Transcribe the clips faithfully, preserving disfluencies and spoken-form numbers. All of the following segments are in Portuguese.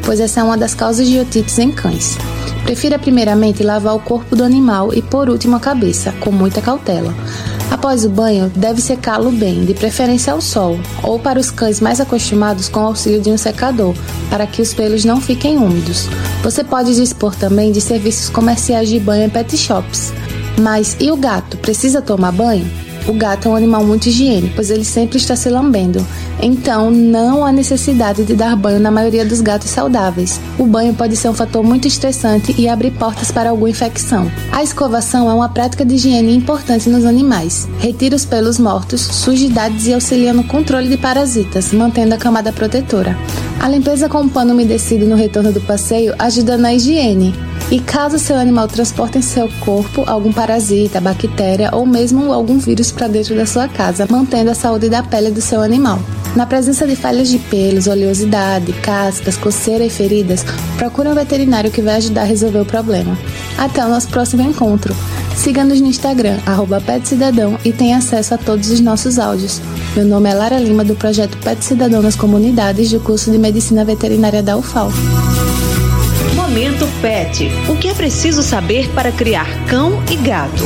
pois essa é uma das causas de otites em cães. Prefira primeiramente lavar o corpo do animal e por último a cabeça, com muita cautela. Após o banho, deve secá-lo bem, de preferência ao sol, ou para os cães mais acostumados com o auxílio de um secador, para que os pelos não fiquem úmidos. Você pode dispor também de serviços comerciais de banho em pet shops. Mas e o gato? Precisa tomar banho? O gato é um animal muito higiênico, pois ele sempre está se lambendo. Então, não há necessidade de dar banho na maioria dos gatos saudáveis. O banho pode ser um fator muito estressante e abrir portas para alguma infecção. A escovação é uma prática de higiene importante nos animais. Retira os pelos mortos, sujidades e auxilia no controle de parasitas, mantendo a camada protetora. A limpeza com um pano umedecido no retorno do passeio ajuda na higiene. E caso seu animal transporte em seu corpo algum parasita, bactéria ou mesmo algum vírus para dentro da sua casa, mantendo a saúde da pele do seu animal. Na presença de falhas de pelos, oleosidade, cascas, coceira e feridas, procure um veterinário que vai ajudar a resolver o problema. Até o nosso próximo encontro. Siga-nos no Instagram, arroba Pet Cidadão, e tenha acesso a todos os nossos áudios. Meu nome é Lara Lima, do projeto Pet Cidadão nas Comunidades, do curso de Medicina Veterinária da U F A L. Momento Pet. O que é preciso saber para criar cão e gato?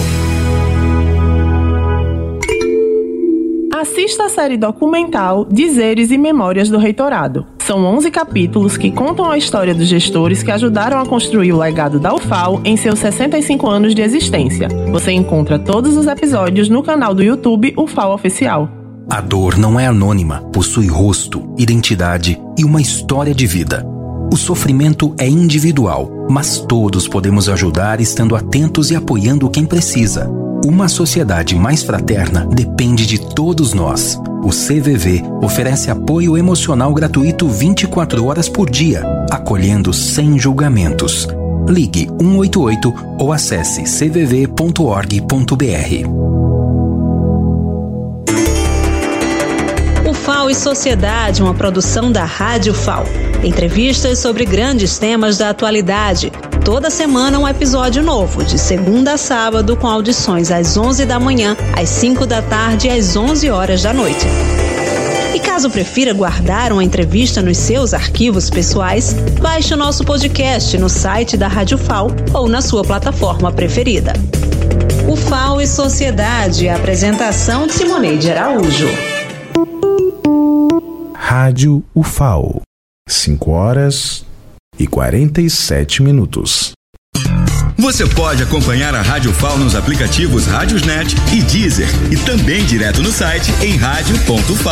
Assista a série documental Dizeres e Memórias do Reitorado. São onze capítulos que contam a história dos gestores que ajudaram a construir o legado da U F A L em seus sessenta e cinco anos de existência. Você encontra todos os episódios no canal do YouTube U F A L Oficial. A dor não é anônima, possui rosto, identidade e uma história de vida. O sofrimento é individual, mas todos podemos ajudar estando atentos e apoiando quem precisa. Uma sociedade mais fraterna depende de todos nós. O C V V oferece apoio emocional gratuito vinte e quatro horas por dia, acolhendo sem julgamentos. Ligue um oito oito ou acesse c v v ponto org ponto b r. U F A L e Sociedade, uma produção da Rádio U F A L. Entrevistas sobre grandes temas da atualidade. Toda semana um episódio novo, de segunda a sábado, com audições às onze da manhã, às cinco da tarde e às onze horas da noite. E caso prefira guardar uma entrevista nos seus arquivos pessoais, baixe o nosso podcast no site da Rádio U F A L ou na sua plataforma preferida. U F A L e Sociedade, apresentação de Simoneide Araújo. Rádio U F A L, cinco horas e quarenta e sete minutos. Você pode acompanhar a Rádio U F A L nos aplicativos Rádiosnet e Deezer e também direto no site em rádio ponto u f a